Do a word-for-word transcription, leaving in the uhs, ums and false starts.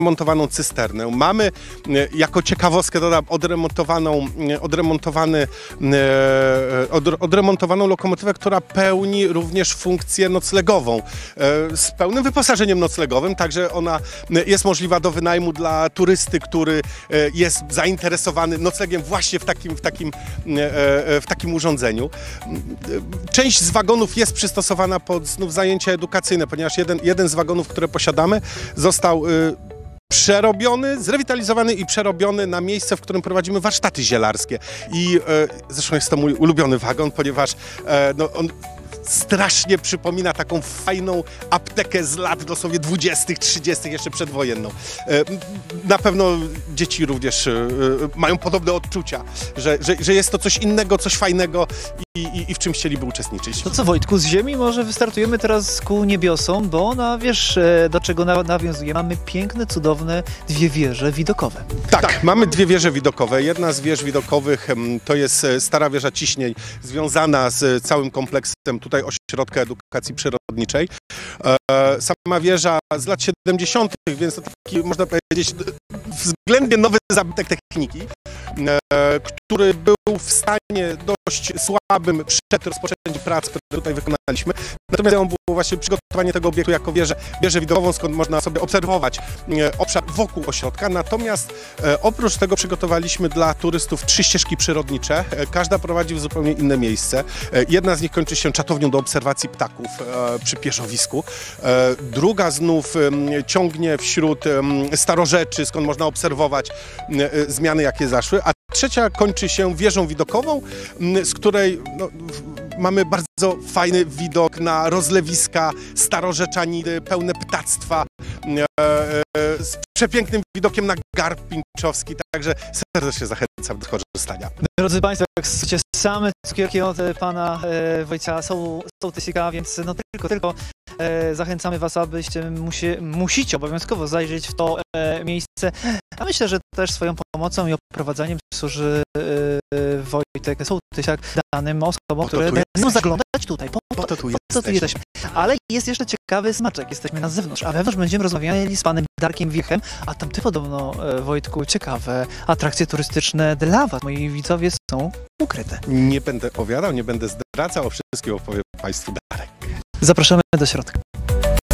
odremontowaną cysternę. Mamy, e, jako ciekawostkę dodam, odremontowaną, e, odremontowany, e, od, odremontowaną lokomotywę, która pełni również funkcję noclegową. E, z pełnym wyposażeniem noclegowym, także ona jest możliwa do wynajmu dla turysty, który e, jest zainteresowany noclegiem właśnie w takim, w takim, e, w takim urządzeniu. Część z wagonów jest przystosowana pod znów zajęcia edukacyjne, ponieważ jeden, jeden z wagonów, które posiadamy, został y, przerobiony, zrewitalizowany i przerobiony na miejsce, w którym prowadzimy warsztaty zielarskie. I y, zresztą jest to mój ulubiony wagon, ponieważ y, no, on strasznie przypomina taką fajną aptekę z lat dosłownie dwudziestych, trzydziestych, jeszcze przedwojenną. Na pewno dzieci również mają podobne odczucia, że, że, że jest to coś innego, coś fajnego i, i, i w czym chcieliby uczestniczyć. To co, Wojtku, z ziemi może wystartujemy teraz ku niebiosom, bo na, wiesz, do czego nawiązuje? Mamy piękne, cudowne dwie wieże widokowe. Tak, tak, mamy dwie wieże widokowe. Jedna z wież widokowych to jest stara wieża ciśnień związana z całym kompleksem tutaj Ośrodka Edukacji Przyrodniczej. Sama wieża z lat siedemdziesiątych, więc to taki, można powiedzieć, względnie nowy zabytek techniki, który był w stanie dość słabym przed rozpoczęciem prac, które tutaj wykonaliśmy. Natomiast było właśnie przygotowanie tego obiektu jako wieżę, wieżę widokową, skąd można sobie obserwować obszar wokół ośrodka. Natomiast oprócz tego przygotowaliśmy dla turystów trzy ścieżki przyrodnicze. Każda prowadzi w zupełnie inne miejsce. Jedna z nich kończy się czatownią do obserwacji ptaków przy pieszowisku. Druga znów ciągnie wśród starorzeczy, skąd można obserwować zmiany, jakie zaszły. A trzecia kończy się wieżą widokową, z której no, mamy bardzo fajny widok na rozlewiska starorzeczaniny, pełne ptactwa, z przepięknym widokiem na Garb Pinczowski, także serdecznie zachęcam do korzystania. Drodzy Państwo, jak chcecie same cukierki od pana e, Wojciecha są, sołtysika, więc no tylko, tylko e, zachęcamy Was, abyście musi, musicie obowiązkowo zajrzeć w to e, miejsce. A myślę, że też swoją pomocą i oprowadzaniem służy e, Wojtek Sołtysiak danym osobom, które będą zaglądać tutaj. Po, po, po, to tu, po, to tu jesteśmy. Ale jest jeszcze ciekawy smaczek. Jesteśmy na zewnątrz, a wewnątrz będziemy rozmawiali z panem Darkiem Wiechem, a tam ty podobno, Wojtku, ciekawe atrakcje turystyczne dla Was, moi widzowie, są ukryte. Nie będę opowiadał, nie będę zdradzał, o wszystkim opowiem Państwu Darek. Zapraszamy do środka.